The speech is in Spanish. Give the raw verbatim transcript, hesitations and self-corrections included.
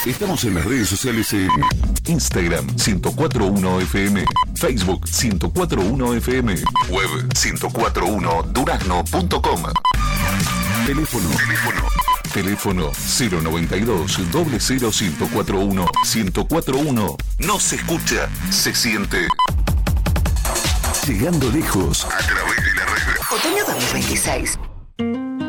Estamos en las redes sociales en Instagram ciento cuatro punto uno F M, Facebook ciento cuatro punto uno F M, web ciento cuatro punto uno durazno punto com. Teléfono. Teléfono. Teléfono cero noventa y dos, cero cero ciento cuatro uno, ciento cuatro uno. No se escucha, se siente. Llegando lejos a través de la red. Otoño dos mil veintiséis.